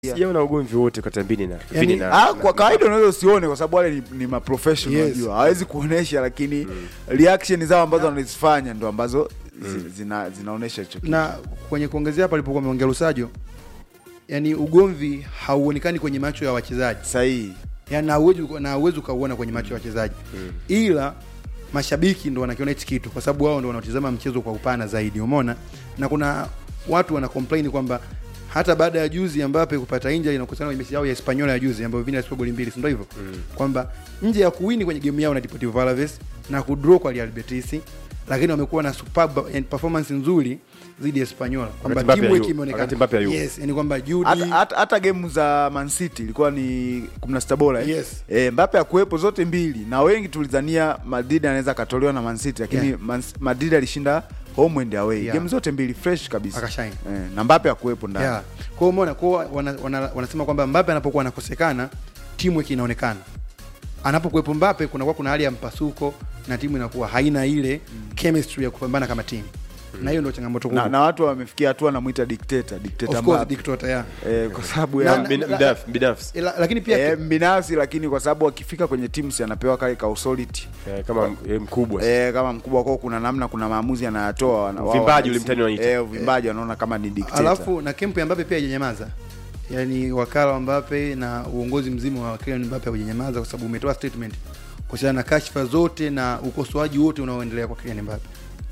Sijaona ugomvi wote kati ya Mbini na Vini na kwa kawaida unaweza usione kwa sababu wale ni maprofessional unajua. Hawezi kuonesha lakini reaction zao ambazo wanazifanya ndo ambazo zinaonesha hicho kitu. Na kwenye kuongezea hapa alipokuwa ameongea Lusajo, yani ugomvi hauonekani kwenye macho ya wachezaji. Sahihi. Yani hauwezi kuona kwenye macho ya wachezaji. Ila mashabiki ndo wanakiona hichi kitu kwa sababu wao ndo wanaotazama mchezo kwa upana zaidi, umeona? Na kuna watu wana complain kwamba hata baada ya juzi Mbappe kupata injury na kusana kwenye mechi yao ya Hispaniola ya juzi ambayo Vini alifunga goli 2, si ndio hivyo? Kwamba nje ya kuwini kwenye game yao na Deportivo Alaves na kudraw kwa Real Betis, lakini wamekuwa na superb performance nzuri dhidi ya Hispaniola, kwamba timu yake imeonekana. Yes, yani kwamba Jude hata game za Man City ilikuwa ni 16 bora. Yes. Mbappe akuepo zote mbili na wengi tulizania Madrid anaweza katolewa na Man City lakini Madrid alishinda home and away. Game zote mbili fresh kabisa. Akashine. Na Mbappe akuepo ndani. Kwa hiyo umeona wanasema kwamba Mbappe anapokuwa anakosekana timu yake inaonekana. Anapokuepo Mbappe kuna hali ya mpasuko na timu inakuwa haina ile chemistry ya kupambana kama timu. Na hiyo ndio changamoto kubwa. Na watu wamefikia hatua wanamuita dictator Mbappe. Of course dictator kwa sababu ya binafsi. Lakini pia binafsi, lakini kwa sababu akifika kwenye timu si anapewa kale ka authority kama mkubwa. Kama mkubwa kwao kuna namna, kuna maamuzi anayatoa uvimbaji ule mtani wanaita. Uvimbaji wanaona kama ni dictator. Alafu na kempu ya Mbappe pia hajanyamaza. Yani wakala wa Mbappe na uongozi mzima wa Kylian Mbappe hujanyamaza kwa sababu umetoa statement kuhusiana na kashfa zote na ukosoaji wote unaoendelea kwa Kylian Mbappe.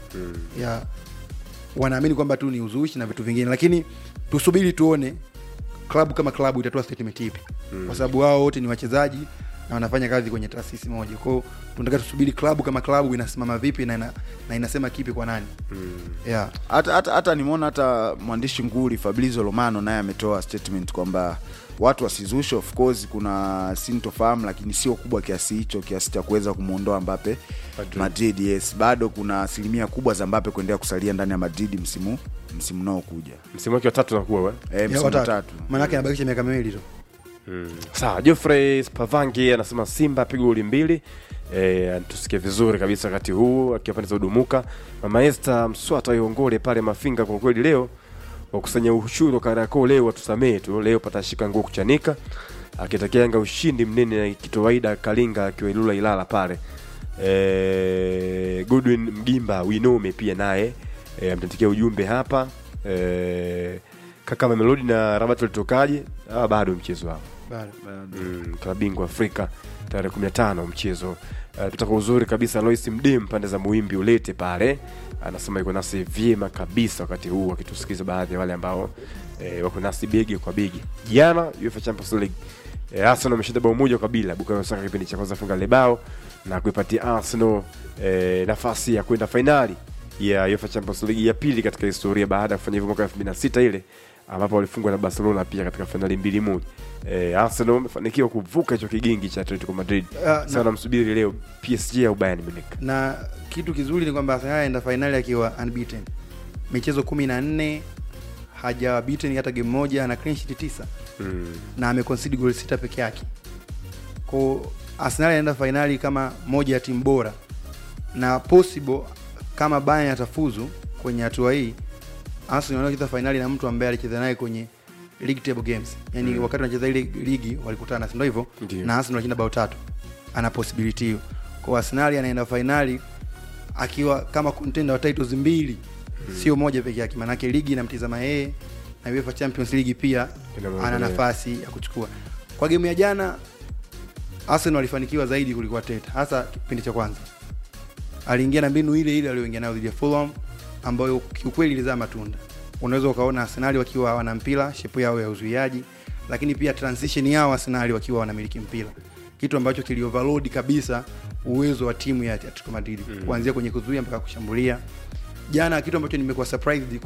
Wanaamini kwamba tu ni uzushi na vitu vingine, lakini tusubiri tuone klabu kama klabu itatoa statement ipi. Kwa sababu wao wote ni wachezaji na wanafanya kazi kwenye taasisi moja. Kwa hiyo tunataka tusubiri klabu kama klabu inasimama vipi na inasema kipi kwa nani. Hata nimeona hata mwandishi nguli Fabrizio Romano naye ametoa statement kwamba watu wasizushe. Of course kuna sintofahamu lakini sio kubwa kiasi hicho, kiasi cha kuweza kumuondoa Mbappe Madrid. Yes, bado kuna asilimia kubwa za Mbappe kuendelea kusalia ndani ya Madrid msimu nao kuja. Msimu wake wa 3 unakuwa msimu wa 3. Maana yake anabakisha miaka 2 tu. Sawa, Geoffrey Spavangi anasema Simba pigo goli 2. Tusikie vizuri kabisa wakati huu akipandeza udumuka. Mama Esther Mswata iongole pale Mafinga, kwa kweli leo wakusanya ushuru Kariakoo leo watusamee tu, leo patashika nguo kuchanika, akitakia Yanga ushindi mnene na kitowaida. Kalinga akiwailula Ilala pale. Goodwin Mgimba Winome pia naye amtatikia ujumbe hapa. Kaka Melody na Rabat walitokaje? Bado mchezo wao. Bado. Klabu bingwa Afrika tarehe 15 mchezo. Tutaka uzuri kabisa Lois Mdim pande za Muimbi ulete pale. Anasema yuko nasi vyema kabisa wakati huu akitusikiza baadhi ya wale ambao wako nasi begi kwa begi. Jana UEFA Champions League Arsenal ameshinda bao moja kwa bila. Bukayo Saka kipindi cha kwanza funga lebao na kuipatia Arsenal nafasi ya kwenda finali ya UEFA Champions League ya pili katika historia baada ya kufanya hivyo mwaka 2006 ile ambapo walifungwa na Barcelona pia katika finali 2-1. Arsenal wamefanikiwa kuvuka hicho kigingi cha Atletico Madrid. Sasa namsubiri leo PSG au Bayern Munich. Na kitu kizuri ni kwamba Arsenal anaenda finali akiwa unbeaten. Michezo 14 hajawa beaten hata game moja, na clean sheet 9. Na ameconcede goal 6 peke yake. Kwa Arsenal anaenda finali kama moja ya timu bora. Na possible kama Bayern atafuzu kwenye hatua hii, Arsenal wanacheza finali na mtu ambaye alicheza naye kwenye league table games. Yani wakati wanacheza ile ligi walikutana, si ndio hivyo? Na Arsenal alishinda bao 3. Ana possibility hiyo. Kwa Arsenal anaenda finali akiwa kama contender wa titles 2, sio moja pekee yake. Maana yake ligi inamtizama yeye na UEFA Champions League pia ana nafasi ya kuchukua. Kwa game ya jana Arsenal walifanikiwa zaidi kuliko Arteta, hasa kipindi cha kwanza. Aliingia na mbinu ile aliyoingia nayo dhidi ya Fulham ambayo kiukweli ilizaa matunda. Unaweza ukaona Arsenal wakiwa wana mpira, shepu yao ya uzuiaji, lakini pia transition yao Arsenal wakiwa wanamiliki mpira. Kitu ambacho kilioverload kabisa uwezo wa timu ya Atletico Madrid kuanzia kwenye kuzuia mpaka kushambulia. Jana kitu ambacho nimekuwa surprised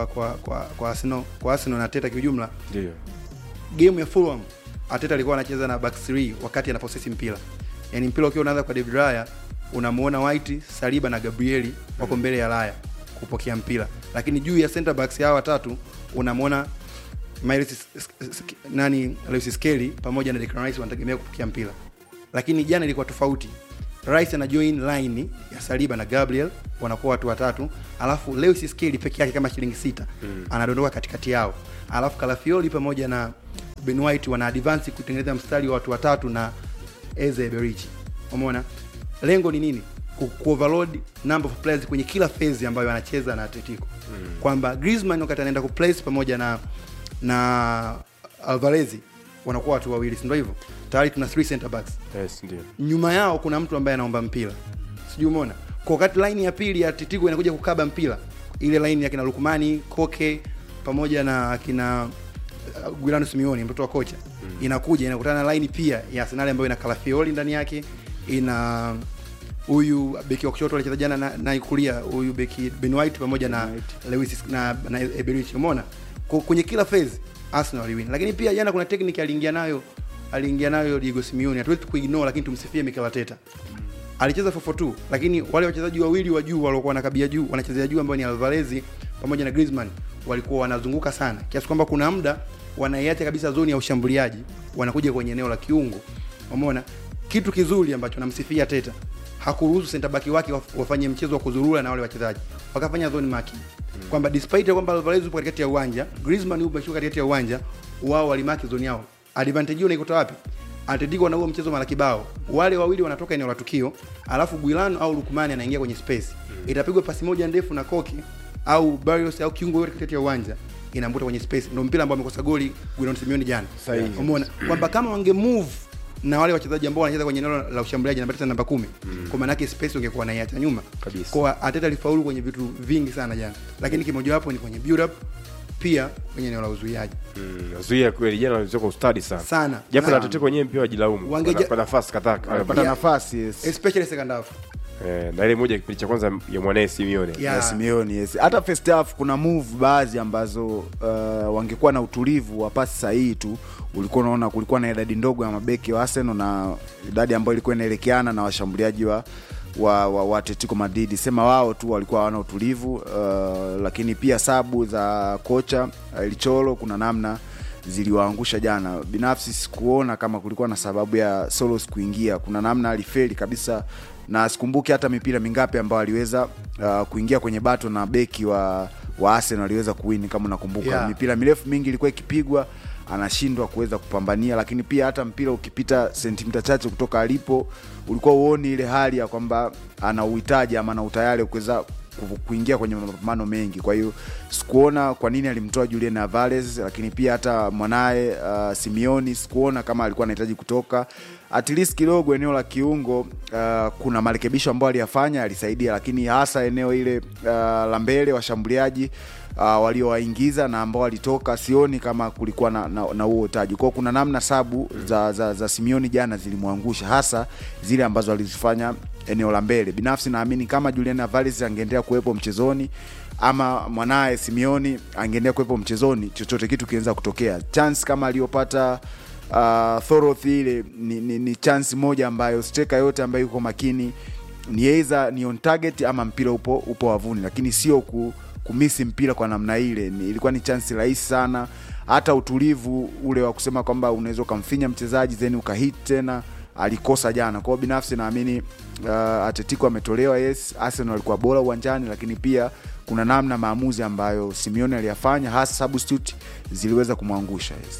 kwa Arsenal na Arteta kwa jumla. Ndio. Game ya Fulham Arteta alikuwa anacheza na back 3 wakati ana possess mpira. Yaani mpira ukiwa unaanza kwa David Raya, unamuona White, Saliba na Gabriel wako mbele ya Raya kupokea mpira. Lakini juu ya center backs hao watatu unamuona Lewis Skelly pamoja na Declan Rice wanategemea kupokea mpira. Lakini jana ilikuwa tofauti. Rice ana join line ya Saliba na Gabriel, wanakuwa watu watatu, alafu Lewis Skelly peke yake kama shilingi 6 anadondoka katikati yao, alafu Calafiori pamoja na Ben White wana advance kutengeneza mstari wa watu watatu na Eze Berichi. Umeona? Lengo ni nini? Ku-overload number of players kwenye kila phase ambayo anacheza na Atletico. Kwamba Griezmann wakati anaenda kuplace pamoja na Alvarez wanakuwa watu wawili, si ndio hivyo? Tayari tuna 3 center backs. Yes, ndio. Nyuma yao kuna mtu ambaye anaomba mpira. Sijui umeona? Kwa wakati line ya pili ya Atletico inakuja kukaba mpira, ile line ya kina Lukmani, Koke pamoja na kina Guillermo Simeone mtoto wa kocha inakuja inakutana na line pia ya Arsenal ambayo ina Calafiori ndani yake, ina huyu beki wa kushoto alicheza jana na kulia huyu beki Ben White pamoja na Lewis na Eberechi. Umeona? Kwenye kila phase Arsenal waliwin. Lakini pia jana kuna technique aliingia nayo Diego Simeone, hatuwezi kuignore, lakini tumsifie Mikel Arteta. Alicheza 4-4-2, lakini wale wachezaji wawili wa juu walikuwa wanakabia juu, wanachezea juu ambao ni Alvarez pamoja na Griezmann walikuwa wanazunguka sana, kiasi kwamba kuna muda wanaiacha kabisa zoni ya ushambuliaji, wanakuja kwenye eneo la kiungo. Umeona? Kitu kizuri ambacho namsifia Arteta, hakuruhusu center back wake wafanye mchezo wa kuzurura na wale wachezaji, wakafanya zone marking. Kwamba despite kwamba Alvarez yupo katikati ya uwanja, Griezmann yupo katikati ya uwanja, wao walimaki zone yao. Advantage hiyo inaikuta wapi? Atletico wana huo mchezo mara kibao. Wale wawili wanatoka eneo la tukio, alafu Guillermo au Lukmani anaingia kwenye space. Itapigwa pasi moja ndefu na Koke au Barrios au kiungo yote katikati ya uwanja, inambuta kwenye space. Ndio mpira ambao amekosa goli Guillermo Simeone jana. Umeona? Kwamba kama wange move na wale wachezaji ambao wanacheza kwenye eneo la ushambuliaji namba 10, kwa maana yake space ungekuwa naiacha nyuma kabisa. Kwa Arteta alifaulu kwenye vitu vingi sana jana. Lakini kimoja wapo ni kwenye build up, pia kwenye eneo la uzuiaji. Zuia kweli jana walizoka ustadi sana. Japo na Atletico wenyewe pia wajilaumu kwa nafasi kadhaa. Walipata nafasi, especially second half. Na ile moja kipindi cha kwanza ya mwanae Simeone. Ya Simeone, yes. Hata first half kuna move baadhi ambazo wangekuwa na utulivu wa pasi sahihi tu, ulikuwa unaona kulikuwa na idadi ndogo ya mabeki wa Arsenal na idadi ambayo ilikuwa inaelekeana na washambuliaji wa Atletico Madrid. Sema wao tu walikuwa hawana utulivu, lakini pia sabu za kocha Ilicholo kuna namna ziliwaangusha jana. Binafsi sikuona kama kulikuwa na sababu ya Solos kuingia. Kuna namna alifeli kabisa, na sikumbuki hata mipira mingapi ambayo aliweza kuingia kwenye bato na beki wa Arsenal aliweza kuwini. Kama unakumbuka, mipira mirefu mingi ilikuwa ikipigwa anashindwa kuweza kupambania, lakini pia hata mpira ukipita sentimita chache kutoka alipo ulikuwa uone ile hali ya kwamba ana uhitaji ama ana utayari kuweza kuingia kwenye mapambano mengi. Kwa hiyo sikuona kwa nini alimtoa Julian Alvarez, lakini pia hata mwanae Simeone sikuona kama alikuwa anahitaji kutoka. At least kidogo eneo la kiungo kuna marekebisho ambayo aliyafanya, alisaidia, lakini hasa eneo ile la mbele washambuliaji waliowaingiza na ambao walitoka sioni kama kulikuwa na huo utaji. Kwa kuna namna sabu za Simeone jana zilimwangusha, hasa zile ambazo alizifanya eneo la mbele. Binafsi naamini kama Julian Alvarez angeendelea kuwepo mchezoni ama mwanae Simeone angeendelea kuwepo mchezoni, chochote kitu kianza kutokea. Chance kama aliyopata Thoroth ile ni chance moja ambayo striker yote ambayo yuko makini ni either ni on target ama mpira upo wavuni, lakini sio kumisi mpira kwa namna ile. Ilikuwa ni chance rahisi sana. Hata utulivu ule wa kusema kwamba unaweza kumfinya mchezaji then ukahit tena alikosa jana. Kwa binafsi naamini Atletico ametolewa, yes, Arsenal walikuwa bora uwanjani, lakini pia kuna namna maamuzi ambayo Simeone aliyafanya hasa substitute ziliweza kumwangusha, yes.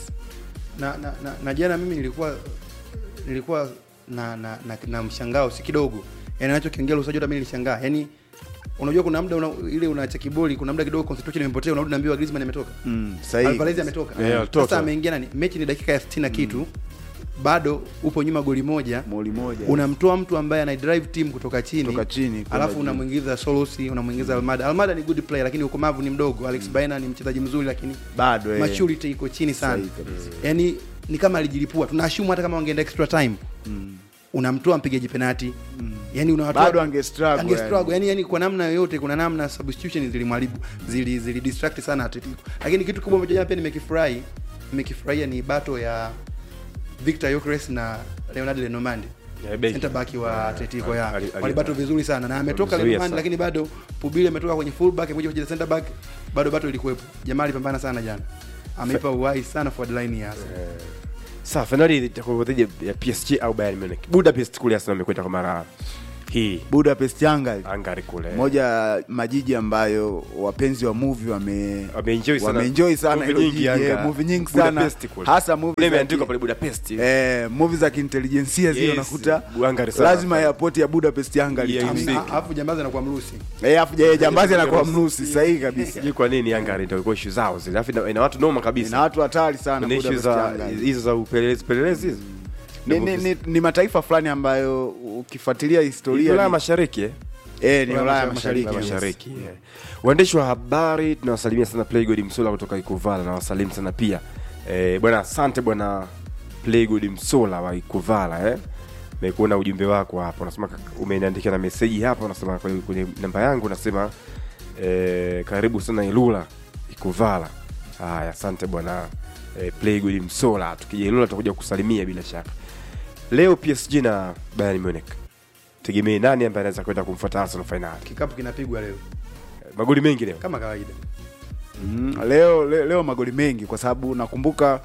Na jana mimi nilikuwa na mshangao si kidogo. Yaani anachokiongea usaji hata mimi nilishangaa. Yaani unajua kuna muda ile unaacha kiboli, kuna muda kidogo concentration imepotea, unarudi naambiwa Griezmann ametoka. Sahihi. Alvarez ametoka. Sasa ameingia nani? Mechi ni dakika ya 60 na kitu. Bado upo nyuma goli moja. Unamtoa mtu ambaye ana drive team kutoka chini alafu unamuingiza Solos, unamuingiza Almada ni good player lakini ukomavu ni mdogo. Alex Baena ni mchezaji mzuri lakini bado maturity iko chini sana. Yaani ni kama alijilipua. Tunashumu hata kama wangeenda extra time. Unamtoa mpigaji penalty. Yaani unawatoa bado angestruggle. Yaani kwa namna yoyote kuna namna substitution zilimharibu, zili distract sana Atletico. Lakini kitu kubwa ambacho jana pia nimekifurahia ni battle ya Victor Gyökeres na Leonardo Lenormand, center back wa Atletico. Walibato vizuri sana na ametoka Lenormand, lakini bado Pubile ametoka kwenye full back mmoja kucheza center back, bado bato ilikuwepo. Jamaa alipambana sana jana, ameipa uhai sana forward line ya Arsenal. Sasa finali itakuwa dhidi ya PSG au Bayern Munich. Budapest kule Arsenal amekwenda kwa mara hii Budapest Hungary. Hungary kule. Moja majiji ambayo wapenzi wa movie wameenjoy sana. Wameenjoy sana hilo jiji. Movie nyingi sana. Hasa movie imeandikwa pale Budapest. Movie za intelligence zio unakuta lazima airport ya Budapest Hungary. Alafu jambazi anakuwa Mrusi. Alafu jambazi anakuwa Mrusi, sahihi kabisa. Sijui kwa nini Hungary ndio ilikuwa issue zao zile. Alafu ina watu noma kabisa. Ina watu hatari sana Budapest Hungary. Hizo za upelelezi hizo. Ni mataifa fulani ambayo ukifuatilia historia Ulaya Mashariki ni Ulaya Mashariki. Waandishi wa habari tunawasalimia sana Playgood Msola kutoka Ikuvala na wasalimu sana pia. Bwana asante bwana Playgood Msola wa Ikuvala nimekuona ujumbe wako hapo. Unasema umeniandikia na message hapo, unasema kwenye namba yangu unasema karibu sana Ilula Ikuvala. Haya asante bwana Playgood Msola. Tukija Ilula tutakuja kusalimia bila shaka. Leo PSG na Bayern Munich. Tegemea nani ambaye anaweza kwenda kumfuata Arsenal finali? Kikapu kinapigwa leo. Magoli mengi leo kama kawaida. Leo magoli mengi kwa sababu nakumbuka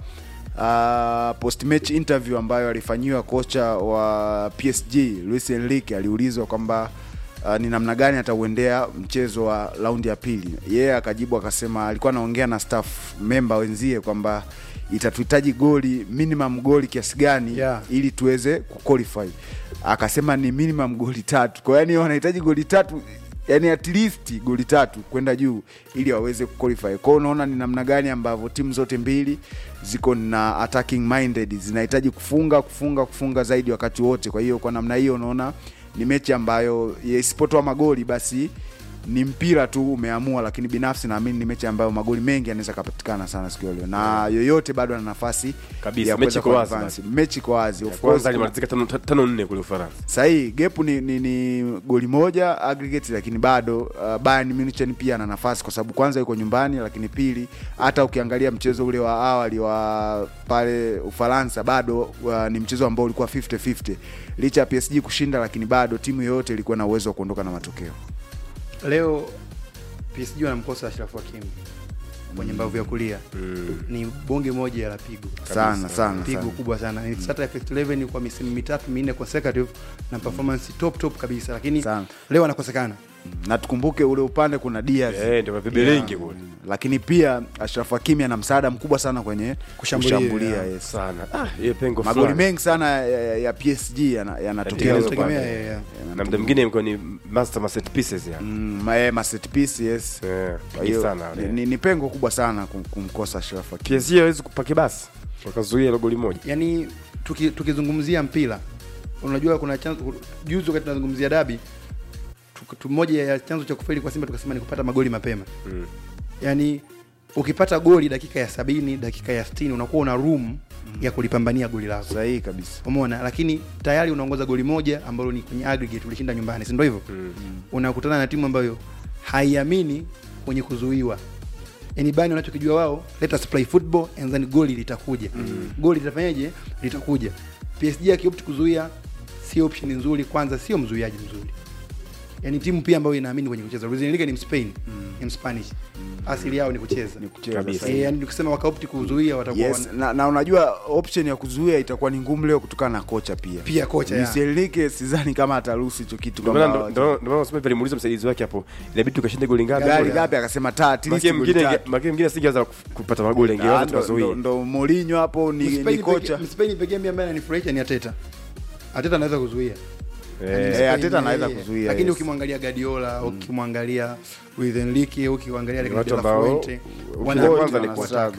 post match interview ambayo alifanyiwa kocha wa PSG Luis Enrique aliulizwa kwamba ni namna gani atauendea mchezo wa raundi ya pili. Yeye akajibu akasema alikuwa anaongea na staff member wenzie kwamba itatuhitaji minimum goli kiasi gani ili tuweze kuqualify. Akasema ni minimum goli 3. Kwa yani wanahitaji goli 3, yani at least goli 3 kwenda juu ili waweze kuqualify. Kwa hiyo unaona ni namna gani ambavyo timu zote mbili ziko na attacking minded, zinahitaji kufunga zaidi wakati wote. Kwa hiyo kwa namna hiyo unaona ni mechi ambayo isipotoa magoli basi ni mpira tu umeamua, lakini binafsi naamini ni mechi ambayo magoli mengi yanaweza kupatikana sana siku leo. Na yoyote bado ana nafasi kabisa. Mechi kwa wazi. Of course alimalizika 5-4 kule Ufaransa. Sahi gap ni goli moja aggregate, lakini bado Bayern Munich pia ana nafasi kwa sababu kwanza yuko nyumbani, lakini pili hata ukiangalia mchezo ule wa awali wa pale Ufaransa bado ni mchezo ambao ulikuwa 50-50. Licha ya PSG kushinda, lakini bado timu yoyote ilikuwa na uwezo wa kuondoka na matokeo. Leo PSG wanamkosa Ashraf Hakimi kwenye mbavu ya kulia. Ni bonge moja la pigo sana pigo kubwa sana. Ni starter effect 11 kwa misimu 3-4 consecutive na performance top kabisa, lakini leo anakosekana. Na tukumbuke ule upande kuna Diaz ndio vibelengi kule, lakini pia Ashraf Hakimi ana msaada mkubwa sana kwenye kushambulia sana. Hiyo pengo fulani. Magoli mengi sana ya PSG yanatokea na muda mwingine imekuwa ni master set pieces set pieces sana. Ni pengo kubwa sana kumkosa Ashraf Hakimi. PSG hawezi kupaki basi wakazuia ile goli moja. Yaani tukizungumzia mpira, unajua kuna chanzo juzi wakati tunazungumzia dabi, moja ya chanzo cha kufeli kwa Simba tukasema ni kupata magoli mapema. Yaani ukipata goli dakika ya 70, dakika ya 60 unakuwa una room ya kulipambania goli lako. Sahihi kabisa. Umeona, lakini tayari unaongoza goli moja ambalo ni kwenye aggregate ulishinda nyumbani, si ndio hivyo? Unakutana na timu ambayo haiamini kwenye kuzuiwa. Yaani bani wanachokijua wao, let us play football and then goli litakuja. Goli litafanyaje? Litakuja. PSG akiopt kuzuia sio option nzuri, kwanza sio mzuiaji mzuri. Yaani timu pia ambayo inaamini kwenye kucheza. Luis Enrique ni Mspain, ni Spanish. Asili yao ni kucheza. Kabisa. Yaani tukisema wakaopti kuzuia watakuwa na unajua option ya kuzuia itakuwa ni ngumu leo kutokana na kocha pia. Pia kocha Luis Enrique sidhani kama ataruhusu hicho kitu kama ndio unasema pale muuliza msaidizi wake hapo. Inabidi tukashinde goli ngapi akasema at least goli 3. Mwingine singeweza kupata magoli ingeweza tukazuia. Ndio Mourinho hapo ni kocha. Mspain pekee ambaye ananifurahisha ni Arteta. Arteta anaweza kuzuia. Arteta anaweza kuzuia. Lakini ukimwangalia Guardiola, ukimwangalia Luis Enrique, ukimwangalia De La Fuente, wanaanza ni kuattack.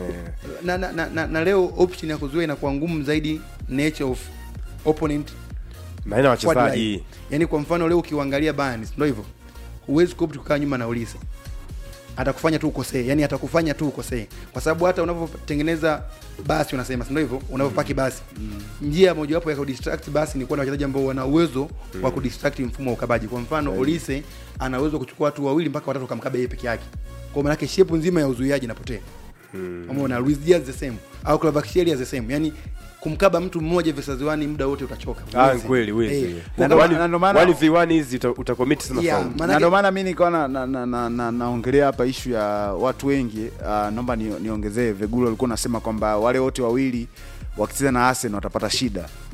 Na leo option ya kuzuia inakuwa ngumu zaidi, nature of opponent na ina wachezaji. Yaani kwa mfano leo ukiangalia Bayern, ndio hivyo. Huwezi kukaa nyuma na Olise. Atakufanya tu ukosee, yani atakufanya tu ukosee, kwa sababu hata unapotengeneza basi unasema ndio hivyo, unapopaki basi njia moja wapo ya kudistract basi ni kuwa na wachezaji ambao wana uwezo wa kudistract mfumo wa ukabaji. Kwa mfano Olise ana uwezo kuchukua watu 2 mpaka 3 kumkaba yeye peke yake, kwa maana yake shape nzima ya uzuiaji inapotea. Umeona Luis Diaz the same au Kvaratskhelia the same, yani kumkaba mtu mmoja versus 1 muda wote utachoka. Kweli wewe. Ndio maana 1v1 hizi utacommit sana foul. Na ndio maana mimi nikaona naongelea hapa issue ya watu wengi. Naomba niongezee, Vegulo alikuwa anasema kwamba wale wote wawili wakicheza na Arsenal watapata shida.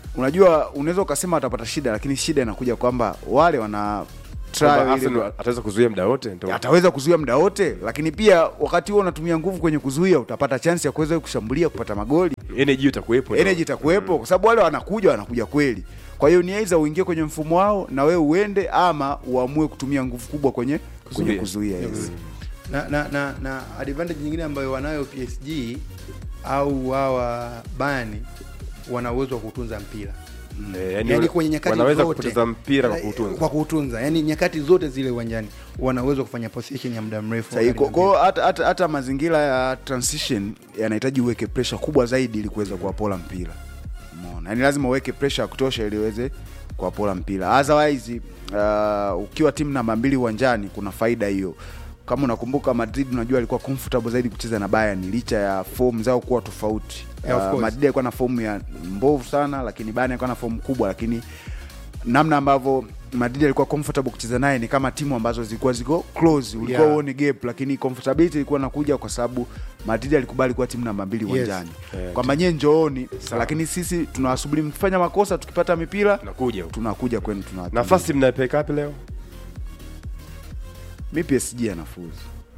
unajua unaweza ukasema atapata shida, lakini shida inakuja kwamba wale wana Arsenal ataweza kuzuia muda wote, ndio ataweza kuzuia muda wote, lakini pia wakati huo unatumia nguvu kwenye kuzuia, utapata chance ya kuweza kushambulia, kupata magoli, energy itakuwepo, kwa sababu wale wanakuja kweli. Kwa hiyo ni aidha uingie kwenye mfumo wao na wewe uende, ama uamue kutumia nguvu kubwa kwenye kuzuia. Yes. Na advantage nyingine ambayo wanayo PSG au hawa Bayern, wana uwezo wa kutunza mpira. Yani kwenye nyakati wanaweza zote kupoteza mpira kwa kutunza. Yani nyakati zote zile uwanjani wana uwezo kufanya possession ya muda mrefu. Kwa hata mazingira ya transition yanahitaji uweke pressure kubwa zaidi ili kuweza kuwapola mpira. Umeona? Yani lazima uweke pressure ya kutosha ili uweze kuwapola mpira. Otherwise ukiwa timu namba 2 uwanjani kuna faida hiyo. Kama unakumbuka Madrid, unajua alikuwa comfortable zaidi kucheza na Bayern licha ya form zao kuwa tofauti. Madrid alikuwa na form ya mbovu sana, lakini Bayern alikuwa na form kubwa, lakini namna ambavyo Madrid alikuwa comfortable kucheza naye ni kama timu ambazo zilikuwa ziko close, ulikuwa uone gap, lakini comfortability ilikuwa inakuja kwa sababu Madrid alikubali kuwa timu namba 2 uwanjani. Kwamba nyewe njooni, lakini sisi tunawasubiri mkifanya makosa, tukipata mipira tunakuja kwenu. Nafasi mnapeka wapi leo? Mimi PSG anafuzu.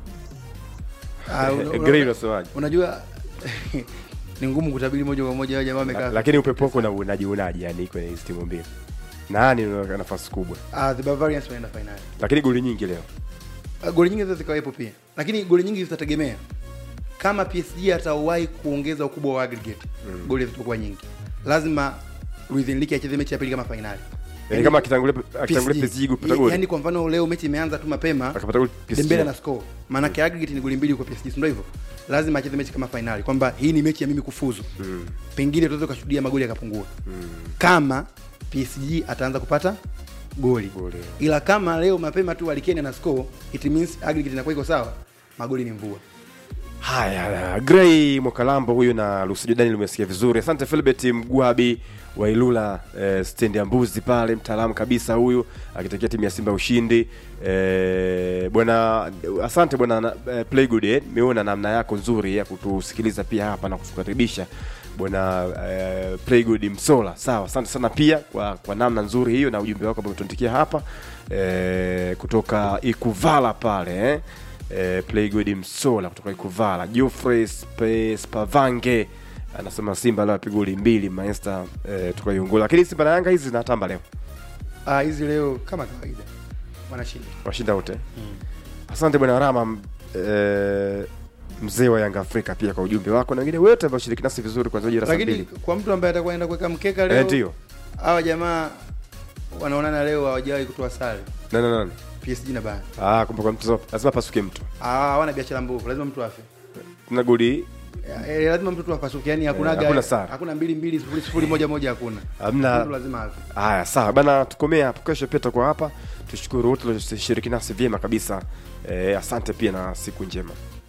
Unajua ni ngumu kutabiri moja kwa moja jamaa amekaa. Lakini upepo wako na unaji yani kwenye hizo timu mbili. Nani ana nafasi kubwa? The Bavarians wanaenda finali. Lakini goli nyingi leo. Goli nyingi zote zikawepo pia. Lakini goli nyingi zitategemea kama PSG atawahi kuongeza ukubwa wa aggregate. Goli zitakuwa nyingi. Lazima Luis Enrique acheze mechi ya pili kama finali. Yani kama akitangulia PSG kupata goli. Yani kwa mfano leo mechi imeanza tu mapema, akapata goli Dembele na score. Maana yake aggregate ni goli 2 kwa PSG, ndio hivyo. Lazima acheze mechi kama finali kwamba hii ni mechi ya mimi kufuzu. Pengine tunaweza kushuhudia magoli yakapungua. Kama PSG ataanza kupata goli. Ila kama leo mapema tu Alikeni na score, it means aggregate inakuwa iko sawa, magoli ni mvua. Haya, Gray Mokalambo huyu na Lucidio Daniel umesikia vizuri. Asante Philbert Mgwabi wa Ilula stand ya Mbuzi pale, mtaalamu kabisa huyu akitakia timu ya Simba ushindi. Bwana asante bwana Playgood, nimeona namna yako nzuri ya kutusikiliza pia hapa na kutukaribisha bwana Playgood Msola. Sawa, asante sana pia kwa namna nzuri hiyo na ujumbe wako ambao umetuandikia hapa kutoka Ikuvala pale Playgood Msola kutoka Ikuvala. Geoffrey Spavange anasema Simba leo apigwa goli 2 Maester tukayongola. Lakini Simba na Yanga hizi zinatamba leo. Hizi leo kama kawaida wanashinda wote. Asante bwana Rama mzee wa Yanga Afrika pia kwa ujumbe wako na wengine wote ambao shiriki nasi vizuri kwa zaidi ya saa 2. Lakini kwa mtu ambaye atakuwa anaenda kuweka mkeka leo ndio hawa jamaa wanaonana leo hawajawahi kutoa sare. Nani? PSG na Bayern. Kumbe kwa mtu lazima pasuke mtu. Hawana biashara mbovu, lazima mtu afe. Kuna goli lazima mtu apasuke, yani hakuna 2-2 0-0-1-1 hakuna. Hamna. Mtu lazima afe. Haya sawa bana, tukomea hapo, kesho pia tutakuwa hapa. Tushukuru wote walioshiriki nasi vyema kabisa. Asante pia na siku njema.